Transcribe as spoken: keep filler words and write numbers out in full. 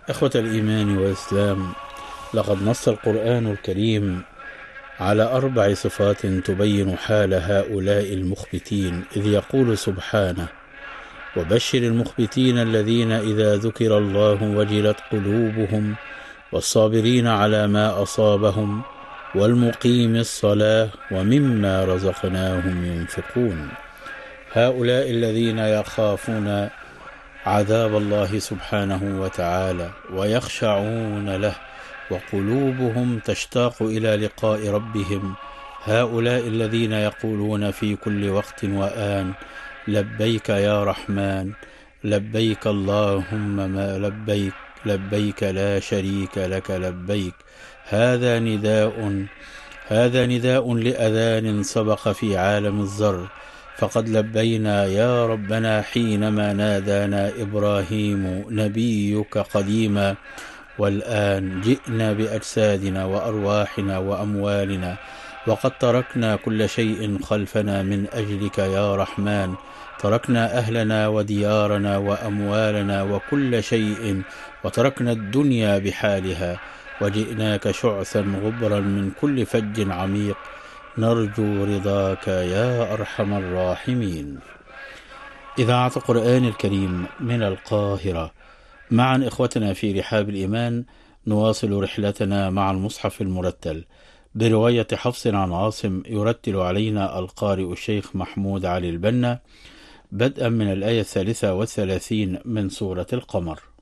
إخوة الإيمان والإسلام، لقد نص القرآن الكريم على أربع صفات تبين حال هؤلاء المخبتين، إذ يقول سبحانه: وبشر المخبتين الذين إذا ذكر الله وجلت قلوبهم والصابرين على ما أصابهم والمقيم الصلاة ومما رزقناهم ينفقون. هؤلاء الذين يخافون عذاب الله سبحانه وتعالى ويخشعون له وقلوبهم تشتاق إلى لقاء ربهم، هؤلاء الذين يقولون في كل وقت وآن: لبيك يا رحمن، لبيك اللهم ما لبيك، لبيك لا شريك لك لبيك. هذا نداء هذا نداء لأذان سبق في عالم الذر، فقد لبينا يا ربنا حينما نادانا إبراهيم نبيك قديما، والآن جئنا بأجسادنا وأرواحنا وأموالنا، وقد تركنا كل شيء خلفنا من أجلك يا رحمن. تركنا أهلنا وديارنا وأموالنا وكل شيء، وتركنا الدنيا بحالها، وجئناك شعثا غبرا من كل فج عميق، نرجو رضاك يا أرحم الراحمين. إذاعة القرآن الكريم من القاهرة. معا إخوتنا في رحاب الإيمان نواصل رحلتنا مع المصحف المرتل برواية حفص عن عاصم، يرتل علينا القارئ الشيخ محمود علي البنا، بدءا من الآية الثالثة والثلاثين من سورة القمر.